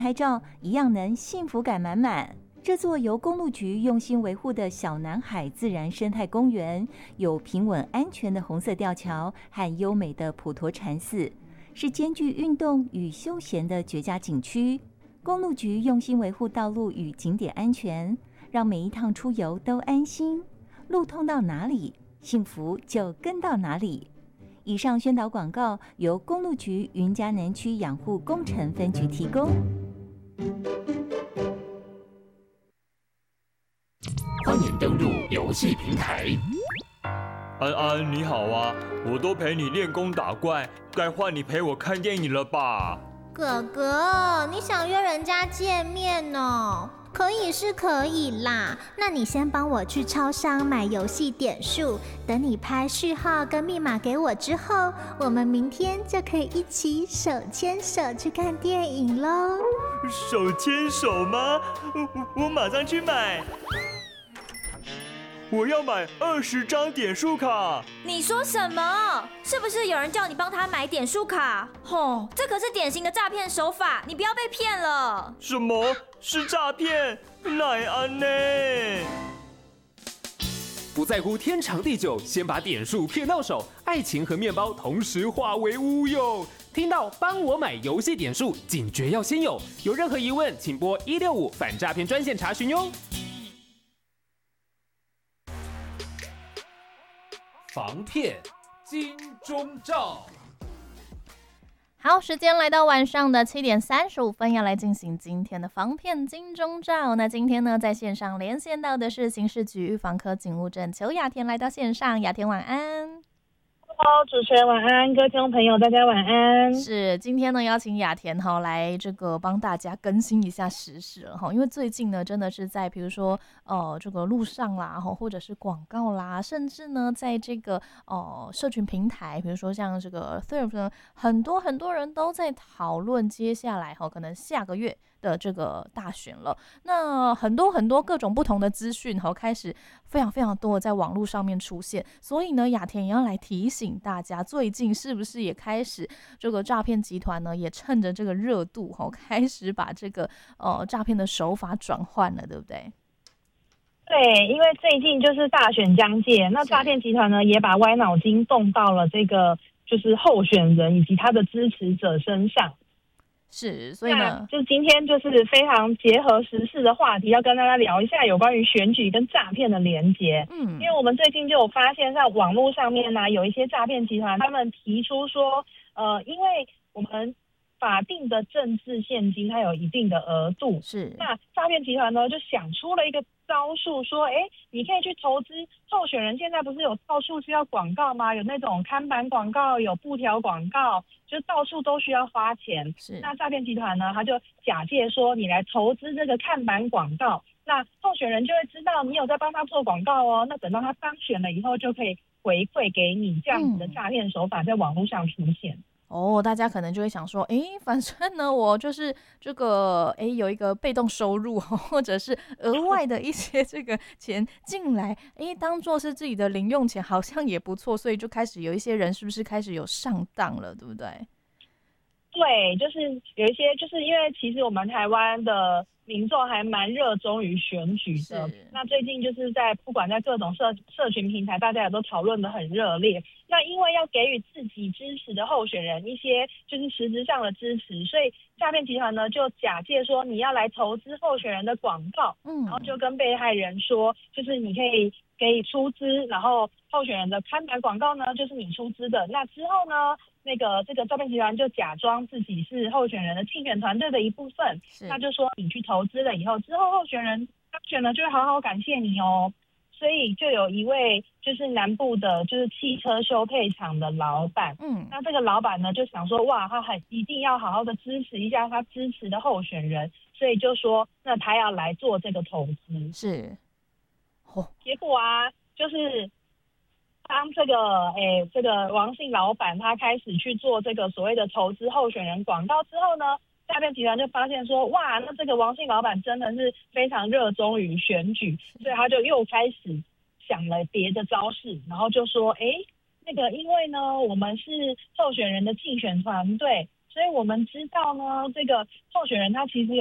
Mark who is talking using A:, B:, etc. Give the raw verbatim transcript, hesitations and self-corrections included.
A: 拍照一样能幸福感满满。这座由公路局用心维护的小南海自然生态公园，有平稳安全的红色吊桥和优美的普陀禅寺，是兼具运动与休闲的绝佳景区。公路局用心维护道路与景点安全，让每一趟出游都安心。路通到哪里，幸福就跟到哪里。以上宣导广告由公路局云嘉南区养护工程分局提供。
B: 欢迎登入游戏平台。
C: 安安你好啊，我都陪你练功打怪，该换你陪我看电影了吧？
D: 哥哥，你想约人家见面哦？可以是可以啦，那你先帮我去超商买游戏点数，等你拍序号跟密码给我之后，我们明天就可以一起手牵手去看电影咯。
C: 手牵手吗？我我马上去买。我要买二十张点数卡。
E: 你说什么？是不是有人叫你帮他买点数卡？吼，这可是典型的诈骗手法，你不要被骗了。
C: 什么是诈骗？奈安呢？
B: 不在乎天长地久，先把点数骗到手，爱情和面包同时化为乌有。听到帮我买游戏点数，警觉要先有。有任何疑问，请拨一六五反诈骗专线查询哟。防骗金钟罩。
F: 好，时间来到晚上的七点三十五分，要来进行今天的防骗金钟罩。那今天呢，在线上连线到的是刑事局预防科警务证邱雅田，来到线上。雅田晚安。
G: Hello， 主持人晚安，各位听众朋友大家晚安。
F: 是，今天呢邀请雅田哈来这个帮大家更新一下时事了哈，因为最近呢真的是在比如说呃这个路上啦，或者是广告啦，甚至呢在这个呃社群平台，比如说像这个 Threads 呢，很多很多人都在讨论接下来哈可能下个月的这个大选了。那很多很多各种不同的资讯哈开始非常非常多的在网络上面出现，所以呢雅田也要来提醒大家，最近是不是也开始这个诈骗集团呢也趁着这个热度哈开始把这个呃诈骗的手法转换了，对不对？
G: 对，因为最近就是大选将届，那诈骗集团呢也把歪脑筋动到了这个就是候选人以及他的支持者身上。
F: 是，所以呢，
G: 就今天就是非常结合时事的话题，要跟大家聊一下有关于选举跟诈骗的连结。嗯，因为我们最近就有发现，在网络上面呢、啊，有一些诈骗集团，他们提出说，呃，因为我们法定的政治现金它有一定的额度，
F: 是，
G: 那诈骗集团呢就想出了一个招数，说，哎，你可以去投资候选人，现在不是有到处需要广告吗？有那种看板广告，有布条广告。就到处都需要花钱，
F: 是
G: 那诈骗集团呢，他就假借说你来投资这个看板广告，那候选人就会知道你有在帮他做广告哦，那等到他当选了以后，就可以回馈给你，这样子的诈骗手法在网络上出现。嗯
F: 哦，大家可能就会想说，哎，反正呢，我就是这个，哎，有一个被动收入，或者是额外的一些这个钱进来，哎，当做是自己的零用钱，好像也不错，所以就开始有一些人是不是开始有上当了，对不对？
G: 对，就是有一些，就是因为其实我们台湾的民众还蛮热衷于选举的。那最近就是在不管在各种社社群平台，大家也都讨论得很热烈。那因为要给予自己支持的候选人一些就是实质上的支持，所以诈骗集团呢就假借说你要来投资候选人的广告，嗯，然后就跟被害人说，就是你可以给予出资，然后候选人的看板广告呢就是你出资的。那之后呢？那个这个诈骗集团就假装自己是候选人的竞选团队的一部分，那就说你去投资了以后，之后候选人当选了就会好好感谢你哦。所以就有一位就是南部的，就是汽车修配厂的老板，嗯，那这个老板呢就想说，哇，他很一定要好好的支持一下他支持的候选人，所以就说那他要来做这个投资，
F: 是，
G: 哦，结果啊，就是。当这个诶，这个王姓老板他开始去做这个所谓的投资候选人广告之后呢，诈骗集团就发现说，哇，那这个王姓老板真的是非常热衷于选举，所以他就又开始想了别的招式，然后就说，哎，那个因为呢，我们是候选人的竞选团队， 所以我们知道呢，这个候选人他其实有